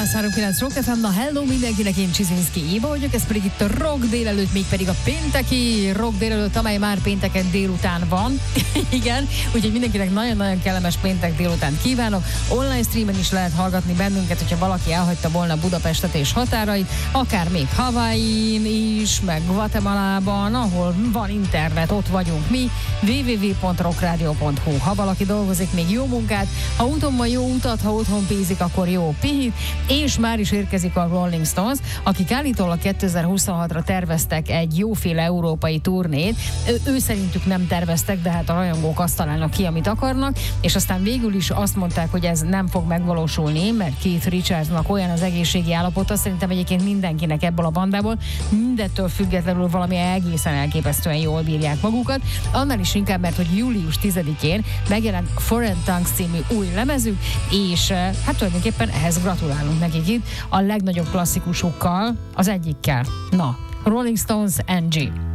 103.9 Rock FM, na hello mindenkinek, én Csizinszki Éva vagyok, ez pedig itt a Rock délelőtt, mégpedig a pénteki Rock délelőtt, amely már pénteken délután van. Igen, úgyhogy mindenkinek nagyon-nagyon kellemes péntek délután kívánok. Online streamen is lehet hallgatni bennünket, hogyha valaki elhagyta volna Budapestet és határait, akár még Hawaii-n is, meg Guatemalában, ahol van internet, ott vagyunk mi, www.rockradio.hu. Ha valaki dolgozik, még jó munkát, ha úton van, jó utat, ha otthon pézik, akkor jó pihit, és már is érkezik a Rolling Stones, akik állítólag 2026-ra terveztek egy jóféle európai turnét. Ő szerintük nem terveztek, de hát a rajongók azt találnak ki, amit akarnak, és aztán végül is azt mondták, hogy ez nem fog megvalósulni, mert Keith Richardsnak olyan az egészségi állapota, szerintem egyébként mindenkinek ebből a bandából, mindettől függetlenül valami egészen elképesztően jól bírják magukat, annál is inkább, mert hogy július 10-én megjelent Foreign Tongues című új lemezük, és hát tulajdonképpen ehhez gratulálunk nekik itt, a legnagyobb klasszikusukkal, az egyikkel. Na, Rolling Stones NG.